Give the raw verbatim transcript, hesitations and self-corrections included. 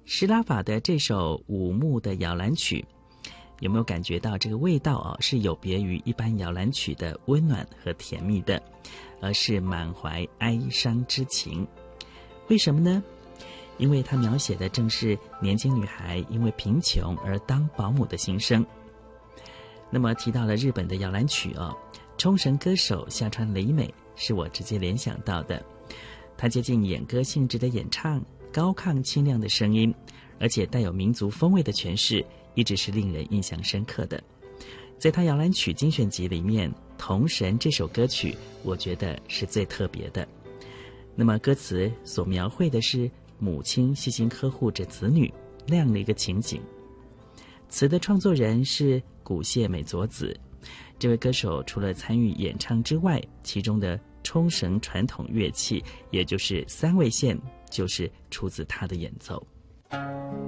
施拉法的这首五木的摇篮曲，有没有感觉到这个味道啊，是有别于一般摇篮曲的温暖和甜蜜的，而是满怀哀伤之情。为什么呢？因为它描写的正是年轻女孩因为贫穷而当保姆的心声。那么提到了日本的摇篮曲哦，冲绳歌手下川绫美是我直接联想到的。她接近演歌性质的演唱，高亢清亮的声音，而且带有民族风味的诠释，一直是令人印象深刻的。在她摇篮曲精选集里面，《童神》这首歌曲我觉得是最特别的。那么歌词所描绘的是母亲细心呵护着子女那样的一个情景。词的创作人是古谢美佐子，这位歌手除了参与演唱之外，其中的冲绳传统乐器也就是三味线就是出自他的演奏。